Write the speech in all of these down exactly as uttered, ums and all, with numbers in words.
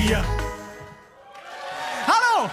mir. Hallo!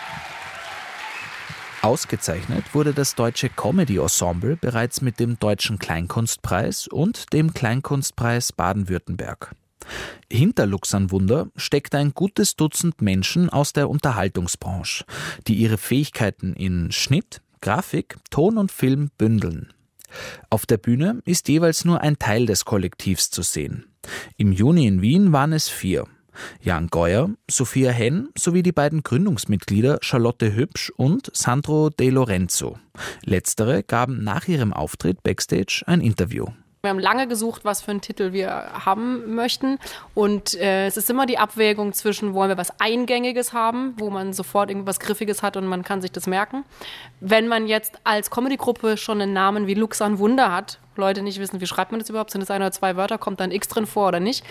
Ausgezeichnet wurde das Deutsche Comedy Ensemble bereits mit dem Deutschen Kleinkunstpreis und dem Kleinkunstpreis Baden-Württemberg. Hinter Luchsernwunder steckt ein gutes Dutzend Menschen aus der Unterhaltungsbranche, die ihre Fähigkeiten in Schnitt, Grafik, Ton und Film bündeln. Auf der Bühne ist jeweils nur ein Teil des Kollektivs zu sehen. Im Juni in Wien waren es vier. Jan Geuer, Sophia Henn sowie die beiden Gründungsmitglieder Charlotte Hübsch und Sandro De Lorenzo. Letztere gaben nach ihrem Auftritt backstage ein Interview. Wir haben lange gesucht, was für einen Titel wir haben möchten. Und äh, es ist immer die Abwägung zwischen, wollen wir was Eingängiges haben, wo man sofort irgendwas Griffiges hat und man kann sich das merken. Wenn man jetzt als Comedy-Gruppe schon einen Namen wie Luchsernwunder hat, Leute nicht wissen, wie schreibt man das überhaupt, sind es ein oder zwei Wörter, kommt da ein X drin vor oder nicht,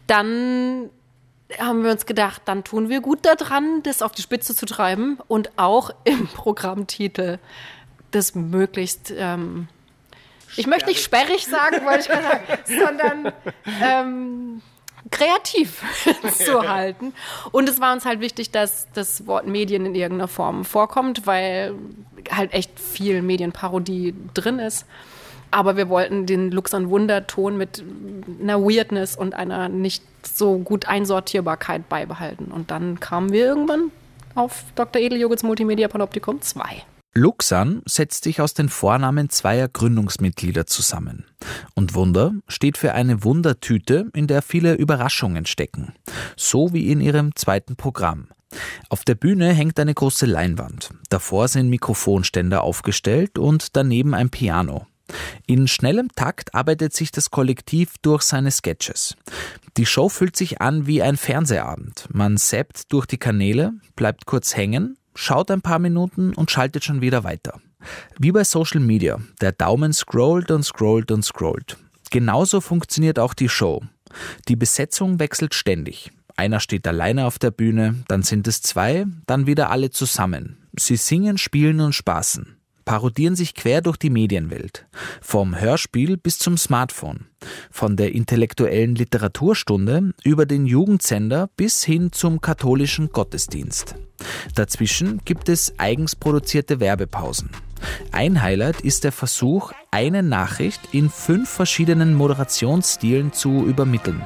dann haben wir uns gedacht, dann tun wir gut daran, das auf die Spitze zu treiben und auch im Programmtitel das möglichst... Ähm, Ich möchte nicht sperrig sagen, wollte ich gerade sagen, sondern ähm, kreativ zu halten. Und es war uns halt wichtig, dass das Wort Medien in irgendeiner Form vorkommt, weil halt echt viel Medienparodie drin ist. Aber wir wollten den Luchsernwunder-Ton mit einer Weirdness und einer nicht so gut Einsortierbarkeit beibehalten. Und dann kamen wir irgendwann auf Doktor Edeljogurts Multimedia Panoptikum zwei. Luchsern setzt sich aus den Vornamen zweier Gründungsmitglieder zusammen. Und Wunder steht für eine Wundertüte, in der viele Überraschungen stecken. So wie in ihrem zweiten Programm. Auf der Bühne hängt eine große Leinwand. Davor sind Mikrofonständer aufgestellt und daneben ein Piano. In schnellem Takt arbeitet sich das Kollektiv durch seine Sketches. Die Show fühlt sich an wie ein Fernsehabend. Man zappt durch die Kanäle, bleibt kurz hängen, schaut ein paar Minuten und schaltet schon wieder weiter. Wie bei Social Media. Der Daumen scrollt und scrollt und scrollt. Genauso funktioniert auch die Show. Die Besetzung wechselt ständig. Einer steht alleine auf der Bühne, dann sind es zwei, dann wieder alle zusammen. Sie singen, spielen und spaßen. Parodieren sich quer durch die Medienwelt. Vom Hörspiel bis zum Smartphone. Von der intellektuellen Literaturstunde über den Jugendsender bis hin zum katholischen Gottesdienst. Dazwischen gibt es eigens produzierte Werbepausen. Ein Highlight ist der Versuch, eine Nachricht in fünf verschiedenen Moderationsstilen zu übermitteln.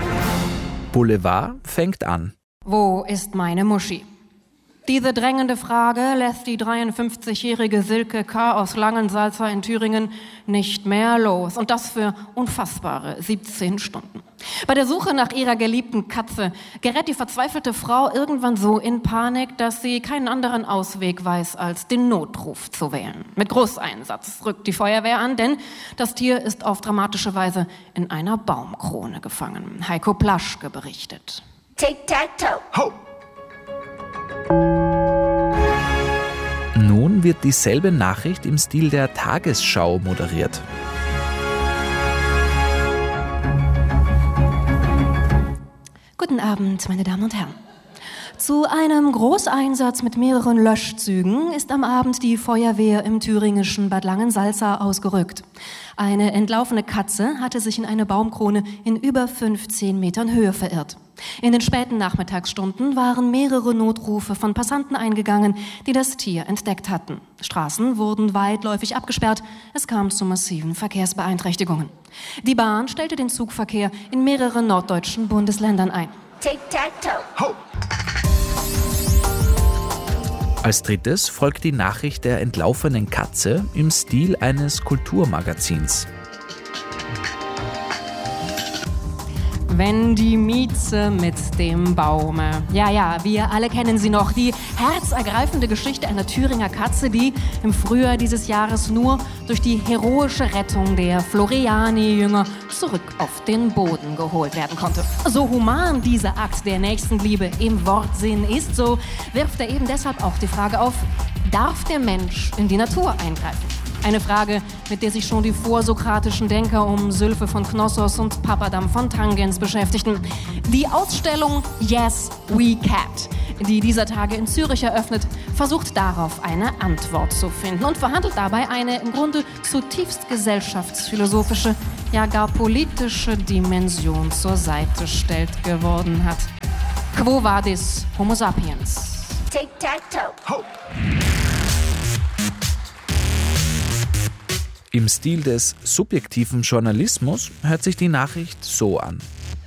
Boulevard fängt an. Wo ist meine Muschi? Diese drängende Frage lässt die dreiundfünfzigjährige Silke K. aus Langensalza in Thüringen nicht mehr los. Und das für unfassbare siebzehn Stunden. Bei der Suche nach ihrer geliebten Katze gerät die verzweifelte Frau irgendwann so in Panik, dass sie keinen anderen Ausweg weiß, als den Notruf zu wählen. Mit Großeinsatz rückt die Feuerwehr an, denn das Tier ist auf dramatische Weise in einer Baumkrone gefangen. Heiko Plaschke berichtet. Tic-tac-toe. Ho! Nun wird dieselbe Nachricht im Stil der Tagesschau moderiert. Guten Abend, meine Damen und Herren. Zu einem Großeinsatz mit mehreren Löschzügen ist am Abend die Feuerwehr im thüringischen Bad Langensalza ausgerückt. Eine entlaufene Katze hatte sich in eine Baumkrone in über fünfzehn Metern Höhe verirrt. In den späten Nachmittagsstunden waren mehrere Notrufe von Passanten eingegangen, die das Tier entdeckt hatten. Straßen wurden weitläufig abgesperrt, es kam zu massiven Verkehrsbeeinträchtigungen. Die Bahn stellte den Zugverkehr in mehreren norddeutschen Bundesländern ein. Tic-tac-toe. Ho! Als drittes folgt die Nachricht der entlaufenen Katze im Stil eines Kulturmagazins. Wenn die Mieze mit dem Baume. Ja, ja, wir alle kennen sie noch. Die herzergreifende Geschichte einer Thüringer Katze, die im Frühjahr dieses Jahres nur durch die heroische Rettung der Floriani-Jünger zurück auf den Boden geholt werden konnte. So human dieser Akt der Nächstenliebe im Wortsinn ist, so wirft er eben deshalb auch die Frage auf, darf der Mensch in die Natur eingreifen? Eine Frage, mit der sich schon die vorsokratischen Denker um Sylphe von Knossos und Papadam von Tangens beschäftigten. Die Ausstellung Yes, We Cat, die dieser Tage in Zürich eröffnet, versucht darauf eine Antwort zu finden und verhandelt dabei eine im Grunde zutiefst gesellschaftsphilosophische, ja gar politische Dimension zur Seite stellt geworden hat. Quo vadis Homo sapiens? Tic-tac-toe. Ho. Im Stil des subjektiven Journalismus hört sich die Nachricht so an.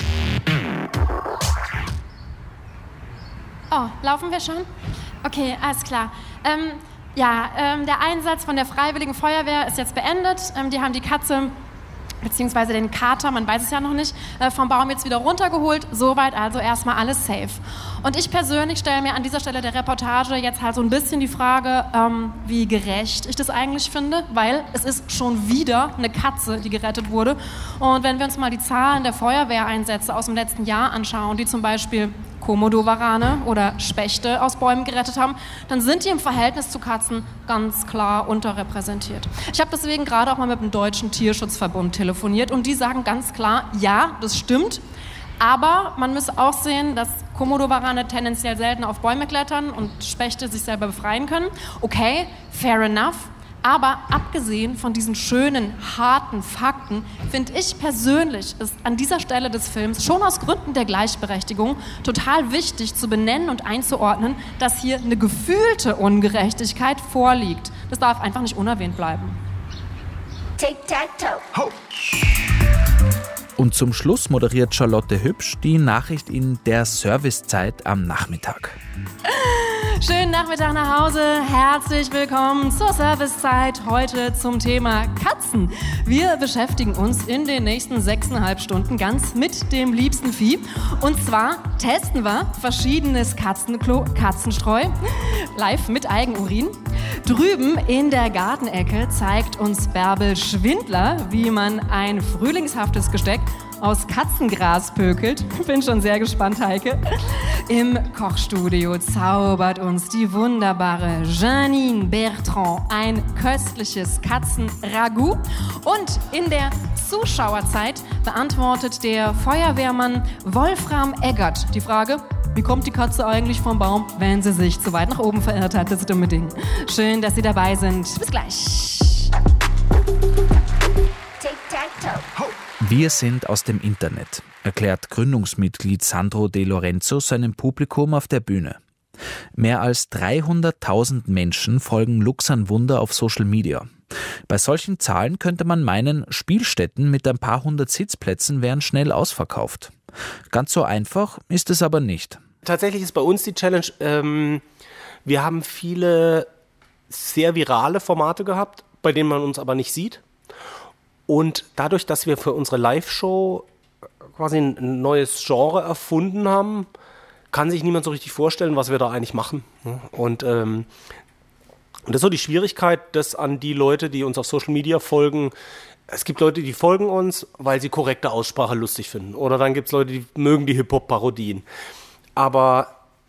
Oh, laufen wir schon? Okay, alles klar. Ähm, ja, ähm, der Einsatz von der Freiwilligen Feuerwehr ist jetzt beendet. Ähm, die haben die Katze, beziehungsweise den Kater, man weiß es ja noch nicht, äh, vom Baum jetzt wieder runtergeholt. Soweit also erstmal alles safe. Und ich persönlich stelle mir an dieser Stelle der Reportage jetzt halt so ein bisschen die Frage, ähm, wie gerecht ich das eigentlich finde, weil es ist schon wieder eine Katze, die gerettet wurde. Und wenn wir uns mal die Zahlen der Feuerwehreinsätze aus dem letzten Jahr anschauen, die zum Beispiel Komodowarane oder Spechte aus Bäumen gerettet haben, dann sind die im Verhältnis zu Katzen ganz klar unterrepräsentiert. Ich habe deswegen gerade auch mal mit dem Deutschen Tierschutzverbund telefoniert und die sagen ganz klar, ja, das stimmt, aber man müsse auch sehen, dass Komodowarane tendenziell selten auf Bäume klettern und Spechte sich selber befreien können. Okay, fair enough. Aber abgesehen von diesen schönen, harten Fakten, finde ich persönlich es an dieser Stelle des Films schon aus Gründen der Gleichberechtigung total wichtig zu benennen und einzuordnen, dass hier eine gefühlte Ungerechtigkeit vorliegt. Das darf einfach nicht unerwähnt bleiben. Tic-tac-toe. Ho. Und zum Schluss moderiert Charlotte Hübsch die Nachricht in der Servicezeit am Nachmittag. Schönen Nachmittag nach Hause, herzlich willkommen zur Servicezeit, heute zum Thema Katzen. Wir beschäftigen uns in den nächsten sechseinhalb Stunden ganz mit dem liebsten Vieh. Und zwar testen wir verschiedenes Katzenklo, Katzenstreu, live mit Eigenurin. Drüben in der Gartenecke zeigt uns Bärbel Schwindler, wie man ein frühlingshaftes Gesteck aus Katzengras pökelt. Bin schon sehr gespannt, Heike. Im Kochstudio zaubert uns die wunderbare Janine Bertrand ein köstliches Katzenragout. Und in der Zuschauerzeit beantwortet der Feuerwehrmann Wolfram Eggert die Frage, wie kommt die Katze eigentlich vom Baum, wenn sie sich zu weit nach oben verirrt hat? Das dumme Ding. Schön, dass Sie dabei sind. Bis gleich. Tic-tac-toe. Wir sind aus dem Internet, erklärt Gründungsmitglied Sandro De Lorenzo seinem Publikum auf der Bühne. Mehr als dreihunderttausend Menschen folgen Luxan Wunder auf Social Media. Bei solchen Zahlen könnte man meinen, Spielstätten mit ein paar hundert Sitzplätzen wären schnell ausverkauft. Ganz so einfach ist es aber nicht. Tatsächlich ist bei uns die Challenge, ähm, wir haben viele sehr virale Formate gehabt, bei denen man uns aber nicht sieht. Und dadurch, dass wir für unsere Live-Show quasi ein neues Genre erfunden haben, kann sich niemand so richtig vorstellen, was wir da eigentlich machen. Und, ähm, und das ist so die Schwierigkeit, das an die Leute, die uns auf Social Media folgen. Es gibt Leute, die folgen uns, weil sie korrekte Aussprache lustig finden. Oder dann gibt es Leute, die mögen die Hip-Hop-Parodien. Aber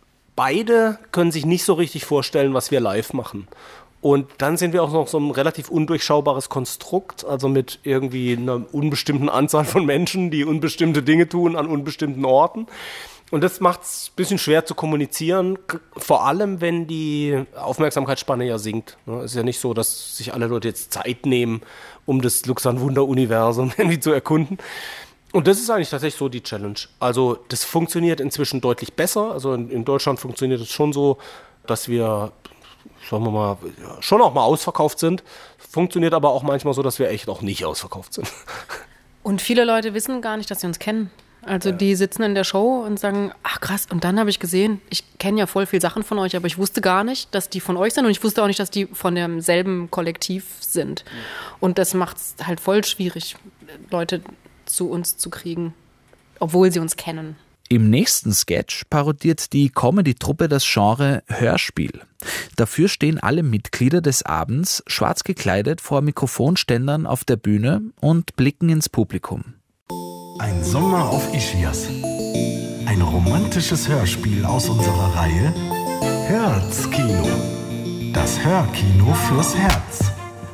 beide können sich nicht so richtig vorstellen, was wir live machen. Und dann sind wir auch noch so ein relativ undurchschaubares Konstrukt, also mit irgendwie einer unbestimmten Anzahl von Menschen, die unbestimmte Dinge tun an unbestimmten Orten. Und das macht es ein bisschen schwer zu kommunizieren, vor allem wenn die Aufmerksamkeitsspanne ja sinkt. Es ist ja nicht so, dass sich alle Leute jetzt Zeit nehmen, um das Luxan Wunder-Universum irgendwie zu erkunden. Und das ist eigentlich tatsächlich so die Challenge. Also das funktioniert inzwischen deutlich besser. Also in, in Deutschland funktioniert es schon so, dass wir, sagen wir mal, schon auch mal ausverkauft sind. Funktioniert aber auch manchmal so, dass wir echt auch nicht ausverkauft sind. Und viele Leute wissen gar nicht, dass sie uns kennen. Also ja. Die sitzen in der Show und sagen, ach krass, und dann habe ich gesehen, ich kenne ja voll viel Sachen von euch, aber ich wusste gar nicht, dass die von euch sind und ich wusste auch nicht, dass die von demselben Kollektiv sind. Mhm. Und das macht es halt voll schwierig, Leute zu uns zu kriegen, obwohl sie uns kennen. Im nächsten Sketch parodiert die Comedy-Truppe das Genre Hörspiel. Dafür stehen alle Mitglieder des Abends schwarz gekleidet vor Mikrofonständern auf der Bühne und blicken ins Publikum. Ein Sommer auf Ischias. Ein romantisches Hörspiel aus unserer Reihe Herzkino. Das Hörkino fürs Herz.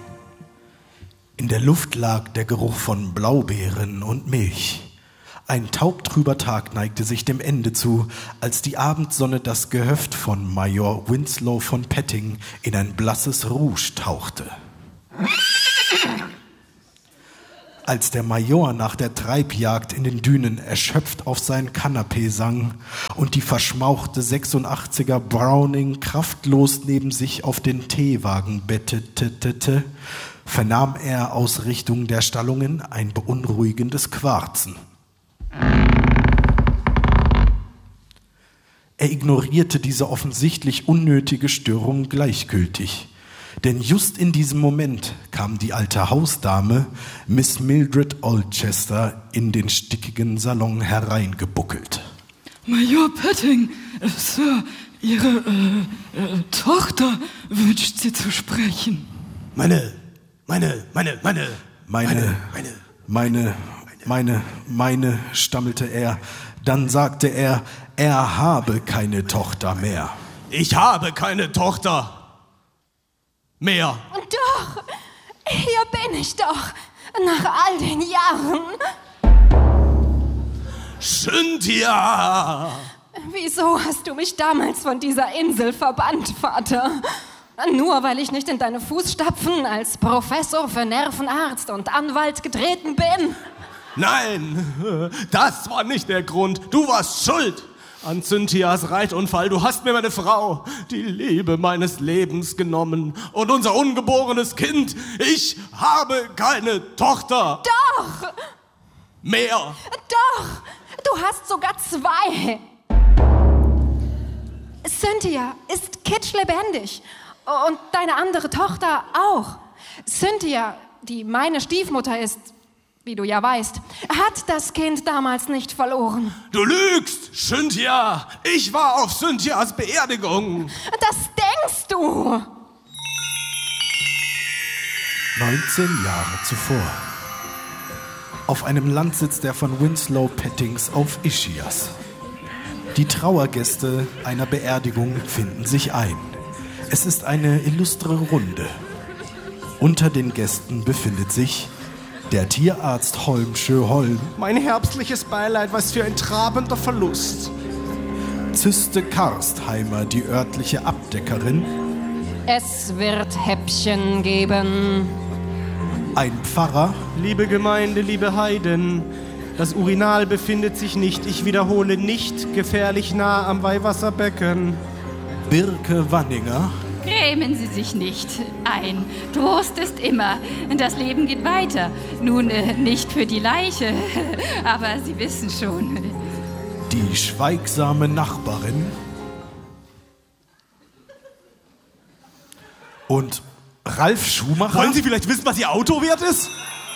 In der Luft lag der Geruch von Blaubeeren und Milch. Ein taubtrüber Tag neigte sich dem Ende zu, als die Abendsonne das Gehöft von Major Winslow von Petting in ein blasses Rouge tauchte. Als der Major nach der Treibjagd in den Dünen erschöpft auf sein Kanapee sang und die verschmauchte sechsundachtziger Browning kraftlos neben sich auf den Teewagen bettete, vernahm er aus Richtung der Stallungen ein beunruhigendes Quarzen. Er ignorierte diese offensichtlich unnötige Störung gleichgültig. Denn just in diesem Moment kam die alte Hausdame, Miss Mildred Oldchester, in den stickigen Salon hereingebuckelt. Major Petting, äh, Sir, Ihre äh, äh, Tochter wünscht Sie zu sprechen. Meine, meine, meine, meine, meine, meine, meine, meine, meine, stammelte er. Dann sagte er, er habe keine Tochter mehr. Ich habe keine Tochter mehr. Doch, hier bin ich doch, nach all den Jahren. Cynthia! Wieso hast du mich damals von dieser Insel verbannt, Vater? Nur weil ich nicht in deine Fußstapfen als Professor für Nervenarzt und Anwalt getreten bin? Nein, das war nicht der Grund. Du warst schuld an Cynthias Reitunfall. Du hast mir meine Frau, die Liebe meines Lebens, genommen und unser ungeborenes Kind. Ich habe keine Tochter. Doch! Mehr. Doch! Du hast sogar zwei. Cynthia ist kitschlebendig. Und deine andere Tochter auch. Cynthia, die meine Stiefmutter ist, wie du ja weißt, hat das Kind damals nicht verloren. Du lügst, Cynthia! Ich war auf Cynthias Beerdigung. Das denkst du! neunzehn Jahre zuvor. Auf einem Landsitz der von Winslow Pettings auf Ischias. Die Trauergäste einer Beerdigung finden sich ein. Es ist eine illustre Runde. Unter den Gästen befindet sich der Tierarzt Holmsche Holm. Mein herbstliches Beileid, was für ein trabender Verlust. Zyste Karstheimer, die örtliche Abdeckerin. Es wird Häppchen geben. Ein Pfarrer. Liebe Gemeinde, liebe Heiden, das Urinal befindet sich nicht, ich wiederhole nicht, gefährlich nah am Weihwasserbecken. Birke Wanninger. Grämen Sie sich nicht ein. Trost ist immer. Das Leben geht weiter. Nun, äh, nicht für die Leiche, aber Sie wissen schon. Die schweigsame Nachbarin. Und Ralf Schumacher. Wollen Sie vielleicht wissen, was Ihr Auto wert ist?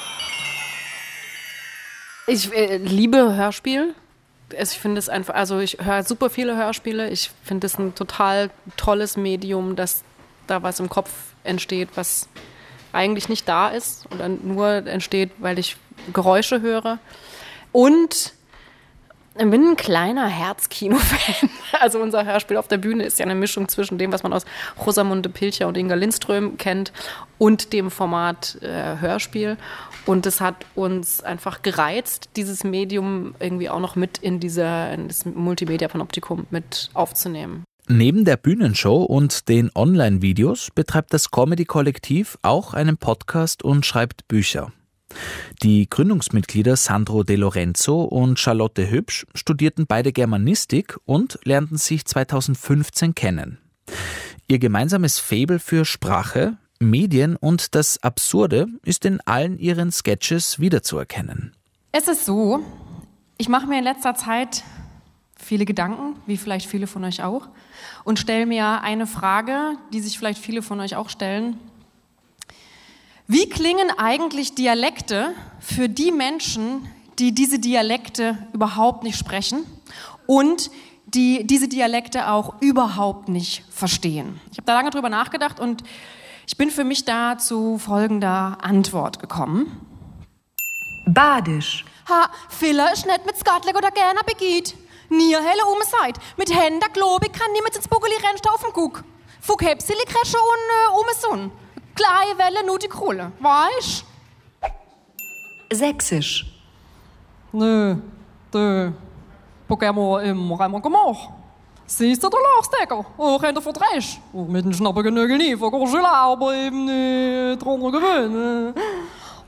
Ich äh, liebe Hörspiel. Ich finde es einfach, also ich höre super viele Hörspiele. Ich finde es ein total tolles Medium, dass da was im Kopf entsteht, was eigentlich nicht da ist oder nur entsteht, weil ich Geräusche höre. Und ich bin ein kleiner Herzkino-Fan. Also unser Hörspiel auf der Bühne ist ja eine Mischung zwischen dem, was man aus Rosamunde Pilcher und Inga Lindström kennt und dem Format äh, Hörspiel. Und es hat uns einfach gereizt, dieses Medium irgendwie auch noch mit in, dieser, in das Multimedia-Panoptikum mit aufzunehmen. Neben der Bühnenshow und den Online-Videos betreibt das Comedy-Kollektiv auch einen Podcast und schreibt Bücher. Die Gründungsmitglieder Sandro De Lorenzo und Charlotte Hübsch studierten beide Germanistik und lernten sich zweitausendfünfzehn kennen. Ihr gemeinsames Faible für Sprache, Medien und das Absurde ist in allen ihren Sketches wiederzuerkennen. Es ist so, ich mache mir in letzter Zeit viele Gedanken, wie vielleicht viele von euch auch, und stelle mir eine Frage, die sich vielleicht viele von euch auch stellen. Wie klingen eigentlich Dialekte für die Menschen, die diese Dialekte überhaupt nicht sprechen und die diese Dialekte auch überhaupt nicht verstehen? Ich habe da lange drüber nachgedacht und ich bin für mich da zu folgender Antwort gekommen. Badisch. Ha, Filler ist nicht mit Skatleg oder gerne begeht. Nie helle Umseid. Mit Händen, glaub ich, kann niemand ins Bugeli rennst auf den Guck. Fuck Hepsili kresche und äh, Umesun. Kleine Welle, nur die Krulle. Weißt? Sächsisch. Nö, nö. Pokémon immer einmal gemacht. Siehst du, der Lachstecker? Auch in der Verdresch. Mit dem Schnappen genügend nie, von Gorgela, aber eben nicht drunter gewöhnt.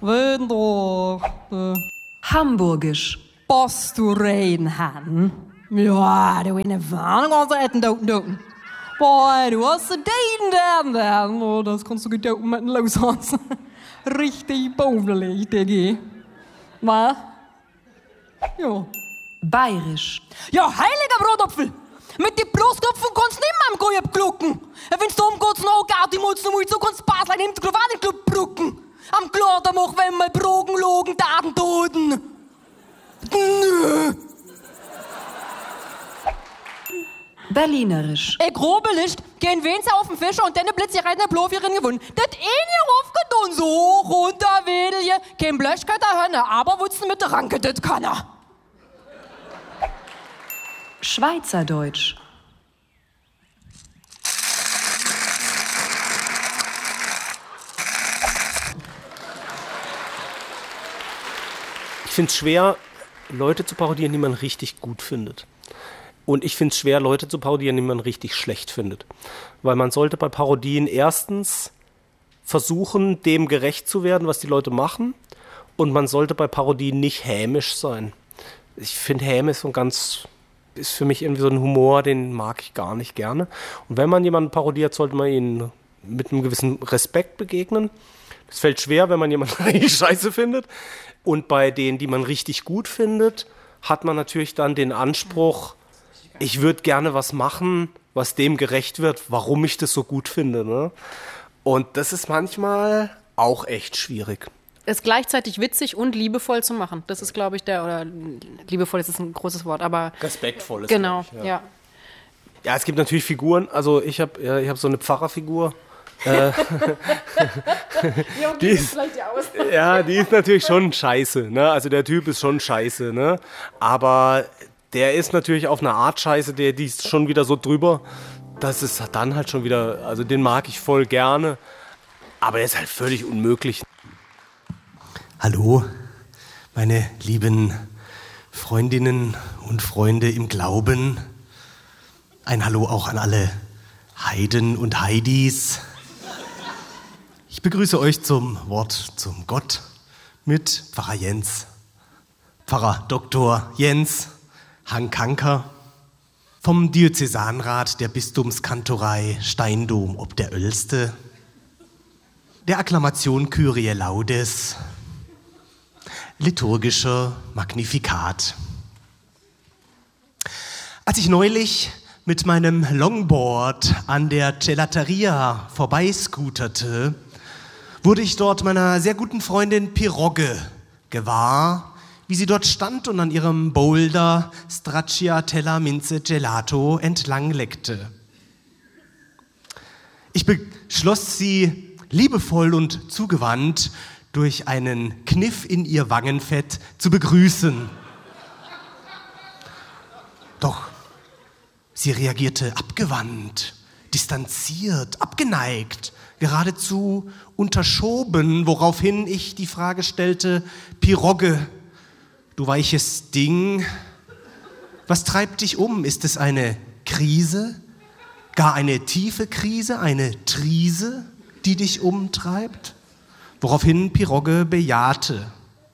wenn du äh, Hamburgisch. Bist du rein, Han? Ja, du in der Warnung aus der Etten, Doten, Doten. Boah, du hast den Daten, dann, oh, das kannst du gedoten mit dem Loshans. Richtig bodenlich, Diggi. Was? Ja. Bayerisch. Ja, heiliger Brotapfel! Mit den Brustköpfen kannst du nicht mehr am Gehab glucken. Wenn's da umgeht, noch gar die Mutz noch mal so kannst du Basel im Club brucken. Am Glader mach, wenn wir Brogen, Logen, Daten, Toten. Nö. Berlinerisch. Ich grobe Licht, gehen wen's auf den Fischer und dann blitz ihr reitner Blofierin gewonnen. Das eh nie aufgetan, so runter wedel je. Kein Blöschkötter Hönne, aber wutzen mit der Ranke, das kann er. Schweizerdeutsch. Ich finde es schwer, Leute zu parodieren, die man richtig gut findet. Und ich finde es schwer, Leute zu parodieren, die man richtig schlecht findet. Weil man sollte bei Parodien erstens versuchen, dem gerecht zu werden, was die Leute machen. Und man sollte bei Parodien nicht hämisch sein. Ich finde, Häme ist so ein ganz... ist für mich irgendwie so ein Humor, den mag ich gar nicht gerne. Und wenn man jemanden parodiert, sollte man ihn mit einem gewissen Respekt begegnen. Das fällt schwer, wenn man jemanden richtig scheiße findet. Und bei denen, die man richtig gut findet, hat man natürlich dann den Anspruch, ich würde gerne was machen, was dem gerecht wird, warum ich das so gut finde. Ne? Und das ist manchmal auch echt schwierig. Es gleichzeitig witzig und liebevoll zu machen. Das ist, glaube ich, der, oder liebevoll ist ein großes Wort, aber... Respektvoll ist Genau, ich, ja. ja. Ja, es gibt natürlich Figuren, also ich habe ja, ich hab so eine Pfarrerfigur. äh, die ist, ja, die ist natürlich schon scheiße, ne? Also der Typ ist schon scheiße, ne? Aber der ist natürlich auf eine Art scheiße, der, die ist schon wieder so drüber, das ist dann halt schon wieder, also den mag ich voll gerne, aber er ist halt völlig unmöglich. Hallo, meine lieben Freundinnen und Freunde im Glauben. Ein Hallo auch an alle Heiden und Heidis. Ich begrüße euch zum Wort zum Gott mit Pfarrer Jens, Pfarrer Doktor Jens Hankanker vom Diözesanrat der Bistumskantorei Steindom ob der Oelste, der Akklamation Kyrie Laudes, liturgischer Magnifikat. Als ich neulich mit meinem Longboard an der Gelateria vorbeiscooterte, wurde ich dort meiner sehr guten Freundin Pirogge gewahr, wie sie dort stand und an ihrem Boulder Stracciatella Minze Gelato entlang leckte. Ich beschloss sie liebevoll und zugewandt durch einen Kniff in ihr Wangenfett zu begrüßen. Doch sie reagierte abgewandt, distanziert, abgeneigt, geradezu unterschoben, woraufhin ich die Frage stellte: Pirogge, du weiches Ding, was treibt dich um? Ist es eine Krise? Gar eine tiefe Krise, eine Trise, die dich umtreibt? Woraufhin Pirogge bejahte.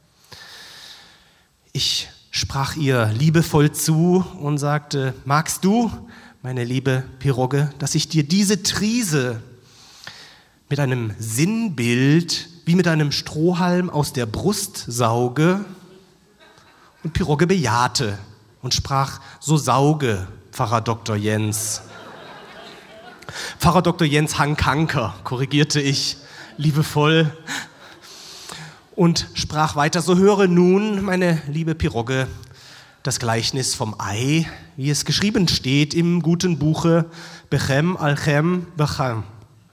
Ich sprach ihr liebevoll zu und sagte: Magst du, meine liebe Pirogge, dass ich dir diese Trise mit einem Sinnbild wie mit einem Strohhalm aus der Brust sauge? Und Pirogge bejahte und sprach: So sauge, Pfarrer Doktor Jens. Pfarrer Doktor Jens Hankanker, korrigierte ich liebevoll und sprach weiter: So höre nun, meine liebe Pirogge, das Gleichnis vom Ei, wie es geschrieben steht im guten Buche Bechem Alchem Bechem.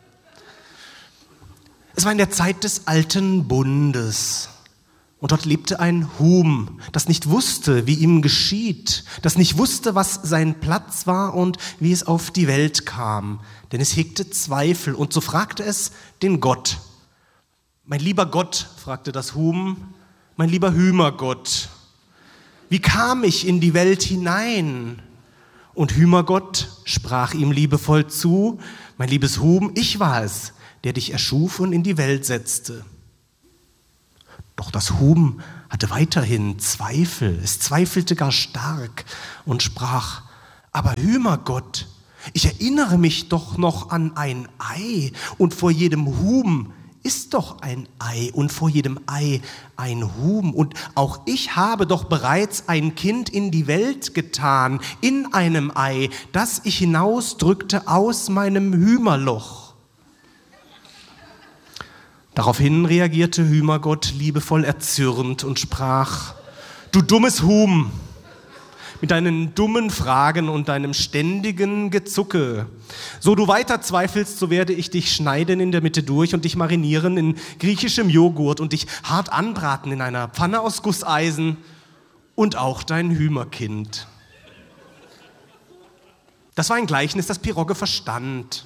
Es war in der Zeit des alten Bundes und dort lebte ein Huhn, das nicht wusste, wie ihm geschieht, das nicht wusste, was sein Platz war und wie es auf die Welt kam, denn es hegte Zweifel und so fragte es den Gott. Mein lieber Gott, fragte das Huhn, mein lieber Hümergott, wie kam ich in die Welt hinein? Und Hümergott sprach ihm liebevoll zu: Mein liebes Huhn, ich war es, der dich erschuf und in die Welt setzte. Doch das Huhn hatte weiterhin Zweifel, es zweifelte gar stark und sprach: Aber Hühnergott, ich erinnere mich doch noch an ein Ei, und vor jedem Huhn ist doch ein Ei, und vor jedem Ei ein Huhn. Und auch ich habe doch bereits ein Kind in die Welt getan, in einem Ei, das ich hinausdrückte aus meinem Hühnerloch. Daraufhin reagierte Hühnergott liebevoll erzürnt und sprach: Du dummes Huhn, mit deinen dummen Fragen und deinem ständigen Gezucke. So du weiter zweifelst, so werde ich dich schneiden in der Mitte durch und dich marinieren in griechischem Joghurt und dich hart anbraten in einer Pfanne aus Gusseisen und auch dein Hühnerkind. Das war ein Gleichnis, das Pirogge verstand.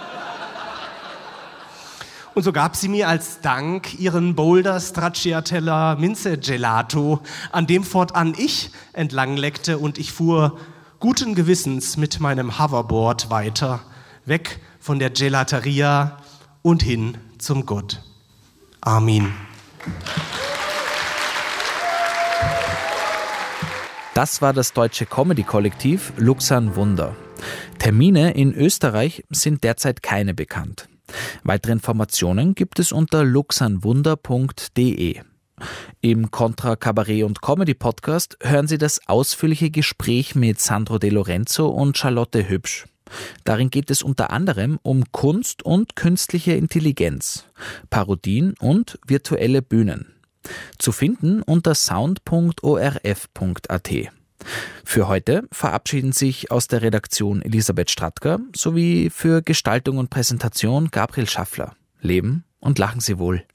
Und so gab sie mir als Dank ihren Boulder Stracciatella Minze Gelato, an dem fortan ich entlang leckte, und ich fuhr guten Gewissens mit meinem Hoverboard weiter, weg von der Gelateria und hin zum Gott. Amen. Das war das deutsche Comedy-Kollektiv Luxan Wunder. Termine in Österreich sind derzeit keine bekannt. Weitere Informationen gibt es unter luxanwunder punkt de. Im Contra Kabarett und Comedy Podcast hören Sie das ausführliche Gespräch mit Sandro De Lorenzo und Charlotte Hübsch. Darin geht es unter anderem um Kunst und künstliche Intelligenz, Parodien und virtuelle Bühnen. Zu finden unter sound punkt o r f punkt a t. Für heute verabschieden sich aus der Redaktion Elisabeth Strattger sowie für Gestaltung und Präsentation Gabriel Schaffler. Leben und lachen Sie wohl.